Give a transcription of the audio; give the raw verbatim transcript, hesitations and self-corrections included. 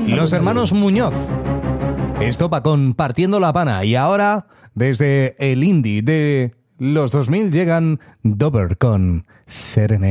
Los hermanos Muñoz. Esto pa' compartiendo la pana. Y ahora, desde el indie de los dos mil, llegan Dover con Serenade.